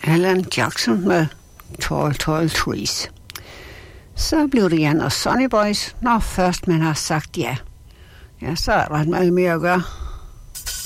Alan Jackson med Tall Tall Trees. Så blev det Jan og Sonny Boys, når først man har sagt ja. Ja, så er der ret meget mere at gøre.